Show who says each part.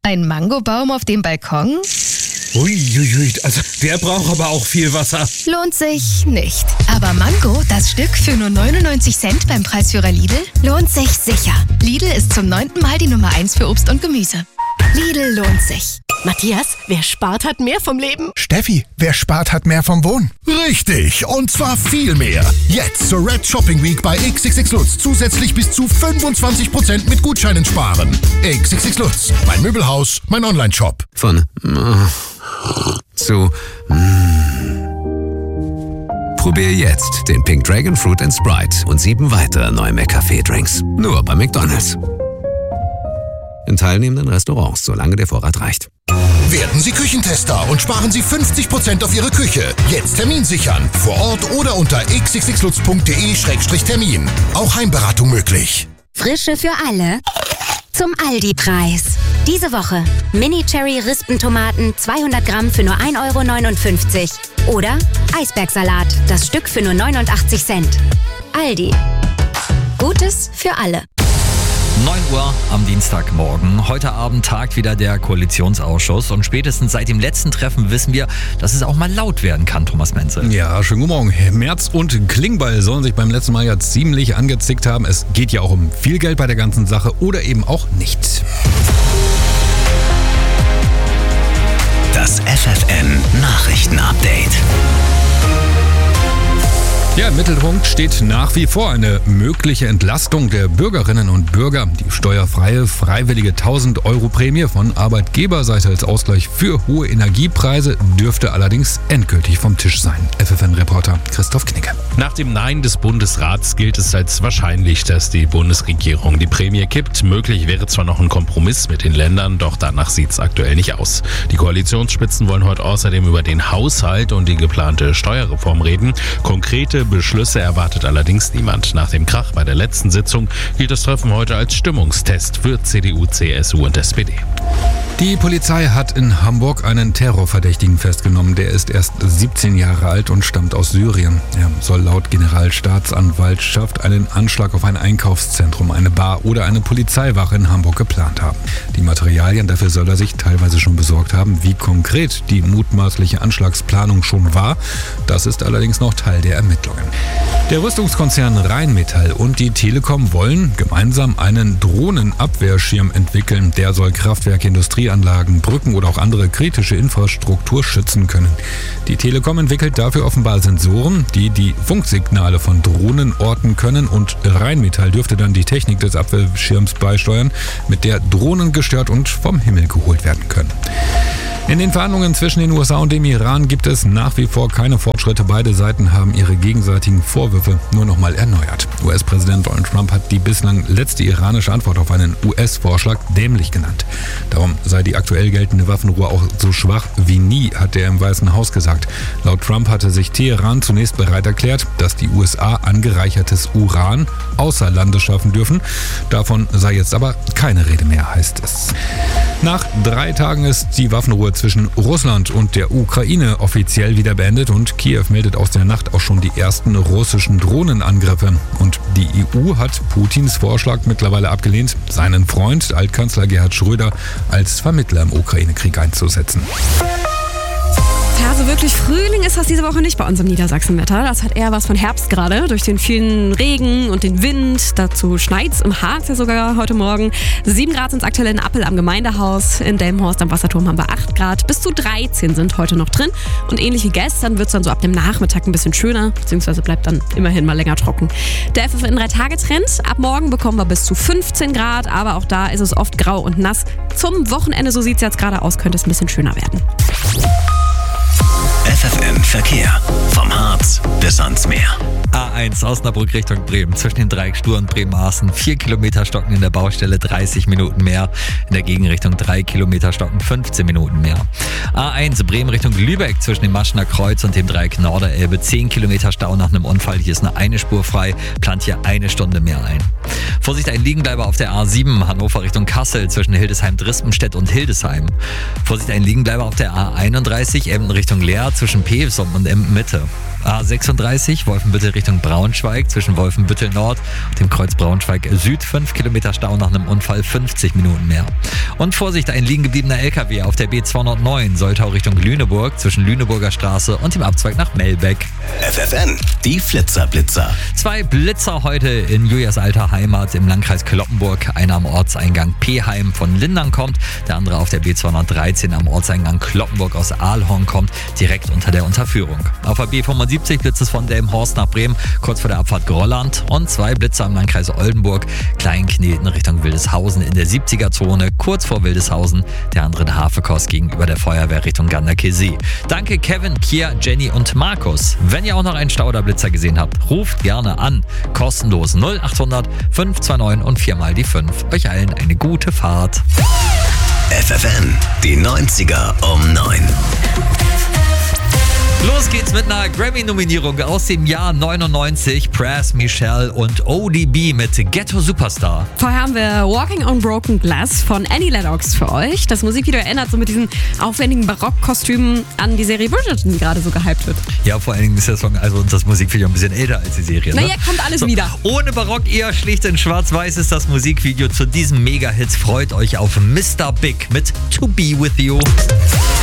Speaker 1: Ein Mangobaum auf dem Balkon?
Speaker 2: Uiuiui, also der braucht aber auch viel Wasser.
Speaker 1: Lohnt sich nicht. Aber Mango, das Stück für nur 99 Cent beim Preisführer Lidl, lohnt sich sicher. Lidl ist zum 9. Mal die Nummer 1 für Obst und Gemüse. Lidl lohnt sich.
Speaker 3: Matthias, wer spart, hat mehr vom Leben.
Speaker 4: Steffi, wer spart, hat mehr vom Wohnen. Richtig, und zwar viel mehr. Jetzt zur Red Shopping Week bei XXX Lutz zusätzlich bis zu 25% mit Gutscheinen sparen. XXX Lutz, mein Möbelhaus, mein Online-Shop.
Speaker 5: Von zu Probier jetzt den Pink Dragon Fruit & Sprite und 7 weitere neue McCafé-Drinks. Nur bei McDonald's. In teilnehmenden Restaurants, solange der Vorrat reicht.
Speaker 4: Werden Sie Küchentester und sparen Sie 50% auf Ihre Küche. Jetzt Termin sichern. Vor Ort oder unter xxxlutz.de/termin. Auch Heimberatung möglich.
Speaker 6: Frische für alle zum Aldi-Preis. Diese Woche Mini-Cherry-Rispentomaten 200 Gramm für nur 1,59 € oder Eisbergsalat, das Stück für nur 89 Cent. Aldi. Gutes für alle.
Speaker 7: 9 Uhr am Dienstagmorgen. Heute Abend tagt wieder der Koalitionsausschuss und spätestens seit dem letzten Treffen wissen wir, dass es auch mal laut werden kann, Thomas Menzel.
Speaker 8: Ja, schönen guten Morgen. Merz und Klingbeil sollen sich beim letzten Mal ja ziemlich angezickt haben. Es geht ja auch um viel Geld bei der ganzen Sache oder eben auch nicht.
Speaker 5: Das FFN Nachrichtenupdate.
Speaker 8: Ja, im Mittelpunkt steht nach wie vor eine mögliche Entlastung der Bürgerinnen und Bürger. Die steuerfreie, freiwillige 1.000-Euro-Prämie von Arbeitgeberseite als Ausgleich für hohe Energiepreise dürfte allerdings endgültig vom Tisch sein. FFN-Reporter Christoph Knicke.
Speaker 9: Nach dem Nein des Bundesrats gilt es als wahrscheinlich, dass die Bundesregierung die Prämie kippt. Möglich wäre zwar noch ein Kompromiss mit den Ländern, doch danach sieht es aktuell nicht aus. Die Koalitionsspitzen wollen heute außerdem über den Haushalt und die geplante Steuerreform reden. Konkrete Beschlüsse erwartet allerdings niemand. Nach dem Krach bei der letzten Sitzung gilt das Treffen heute als Stimmungstest für CDU, CSU und SPD.
Speaker 8: Die Polizei hat in Hamburg einen Terrorverdächtigen festgenommen. Der ist erst 17 Jahre alt und stammt aus Syrien. Er soll laut Generalstaatsanwaltschaft einen Anschlag auf ein Einkaufszentrum, eine Bar oder eine Polizeiwache in Hamburg geplant haben. Die Materialien dafür soll er sich teilweise schon besorgt haben. Wie konkret die mutmaßliche Anschlagsplanung schon war, das ist allerdings noch Teil der Ermittlungen. Der Rüstungskonzern Rheinmetall und die Telekom wollen gemeinsam einen Drohnenabwehrschirm entwickeln. Der soll Kraftwerke, Industrieanlagen, Brücken oder auch andere kritische Infrastruktur schützen können. Die Telekom entwickelt dafür offenbar Sensoren, die die Funksignale von Drohnen orten können, und Rheinmetall dürfte dann die Technik des Abwehrschirms beisteuern, mit der Drohnen gestört und vom Himmel geholt werden können. In den Verhandlungen zwischen den USA und dem Iran gibt es nach wie vor keine Fortschritte. Beide Seiten haben ihre gegenseitigen Vorwürfe nur noch mal erneuert. US-Präsident Donald Trump hat die bislang letzte iranische Antwort auf einen US-Vorschlag dämlich genannt. Darum sei die aktuell geltende Waffenruhe auch so schwach wie nie, hat er im Weißen Haus gesagt. Laut Trump hatte sich Teheran zunächst bereit erklärt, dass die USA angereichertes Uran außer Landes schaffen dürfen. Davon sei jetzt aber keine Rede mehr, heißt es. Nach 3 Tagen ist die Waffenruhe zwischen Russland und der Ukraine offiziell wieder beendet und Kiew meldet aus der Nacht auch schon die ersten russischen Drohnenangriffe. Und die EU hat Putins Vorschlag mittlerweile abgelehnt, seinen Freund, Altkanzler Gerhard Schröder, als Vermittler im Ukraine-Krieg einzusetzen.
Speaker 10: Ja, so wirklich Frühling ist das diese Woche nicht bei uns im Niedersachsenwetter. Das hat eher was von Herbst gerade, durch den vielen Regen und den Wind. Dazu schneit's im Harz ja sogar heute Morgen. 7 Grad sind es aktuell in Appel am Gemeindehaus. In Delmenhorst am Wasserturm haben wir 8 Grad. Bis zu 13 sind heute noch drin. Und ähnlich wie gestern wird es dann so ab dem Nachmittag ein bisschen schöner, beziehungsweise bleibt dann immerhin mal länger trocken. Der FFN 3-Tage-Trend. Ab morgen bekommen wir bis zu 15 Grad, aber auch da ist es oft grau und nass. Zum Wochenende, so sieht es jetzt gerade aus, könnte es ein bisschen schöner werden.
Speaker 5: FFN Verkehr. Vom Harz bis ans Meer.
Speaker 7: A1 Osnabrück Richtung Bremen. Zwischen dem Dreieck Stur und Bremerhaven 4 Kilometer stocken in der Baustelle, 30 Minuten mehr. In der Gegenrichtung 3 Kilometer stocken, 15 Minuten mehr. A1 Bremen Richtung Lübeck zwischen dem Maschener Kreuz und dem Dreieck Norderelbe. 10 Kilometer Stau nach einem Unfall. Hier ist nur eine Spur frei. Plant hier 1 Stunde mehr ein. Vorsicht, ein Liegenbleiber auf der A7 Hannover Richtung Kassel zwischen Hildesheim-Drispenstedt und Hildesheim. Vorsicht, ein Liegenbleiber auf der A31 Emden Richtung Leer zwischen Pevsum und Emden Mitte. A36 Wolfenbüttel Richtung Braunschweig zwischen Wolfenbüttel Nord und dem Kreuz Braunschweig Süd 5 Kilometer Stau nach einem Unfall, 50 Minuten mehr. Und Vorsicht, ein liegen gebliebener LKW auf der B209 Soltau Richtung Lüneburg zwischen Lüneburger Straße und dem Abzweig nach Melbeck.
Speaker 11: FFN, die Flitzer.
Speaker 7: 2 Blitzer heute in Julias alter Heimat im Landkreis Cloppenburg. Einer am Ortseingang Peheim von Lindern kommt, der andere auf der B213 am Ortseingang Cloppenburg aus Aalhorn kommt, direkt unter der Unterführung. Auf der B75 blitzt es von Delmenhorst nach Bremen, kurz vor der Abfahrt Grolland, und 2 Blitzer im Landkreis Oldenburg, Kleinkneten Richtung Wildeshausen in der 70er-Zone, kurz vor Wildeshausen, der anderen Hafekost gegenüber der Feuerwehr Richtung Ganderkesee. Danke Kevin, Kia, Jenny und Markus. Wenn ihr auch noch einen Stauderblitzer gesehen habt, ruft gerne an. Kostenlos 0800 529 und 4 mal die 5. Euch allen eine gute Fahrt.
Speaker 11: FFN, die 90er um 9.
Speaker 7: Los geht's mit einer Grammy-Nominierung aus dem Jahr 99. Pras, Michelle und ODB mit Ghetto Superstar.
Speaker 10: Vorher haben wir Walking on Broken Glass von Annie Lennox für euch. Das Musikvideo erinnert so mit diesen aufwendigen Barockkostümen an die Serie Bridgerton, die gerade so gehypt wird.
Speaker 7: Ja, vor allen Dingen ist der Song, also das Musikvideo ein bisschen älter als die Serie. Ne?
Speaker 10: Naja, kommt alles wieder.
Speaker 7: Ohne Barock, eher schlicht in Schwarz-Weiß ist das Musikvideo zu diesem Mega-Hit. Freut euch auf Mr. Big mit To Be With You.